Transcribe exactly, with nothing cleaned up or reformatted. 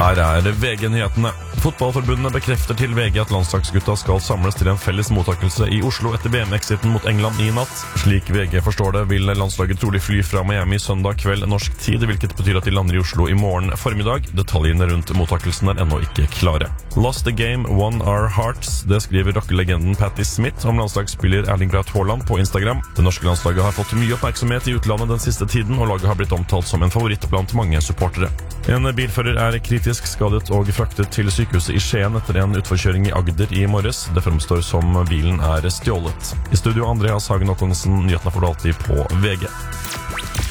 Her er V G-nyhetene. Fotballforbundet bekrefter til V G at landslagsgutta skal samles til en felles mottakelse i Oslo etter V M-exiten mot England i natt. Slik V G forstår det, vil landslaget trolig fly fra Miami søndag kveld norsk tid, hvilket betyr at de lander i Oslo i morgen formiddag. Detaljene rundt mottakelsen er ennå ikke klare. Lost the game, won our hearts. Det skriver rockelegenden Patti Smith om landslagsspiller Erling Braut Haaland på Instagram. Det norske landslaget har fått mye oppmerksomhet i utlandet den siste tiden, og laget har blitt omtalt som en favoritt blant mange supportere. En bilfører er kritisk skadet og fraktet til sykehuset i Skien etter en utforkjøring i Agder i morges. Det fremstår som bilen er stjålet. I studio Andreas Hagen Håkonsen, nyhetene får du alltid på V G.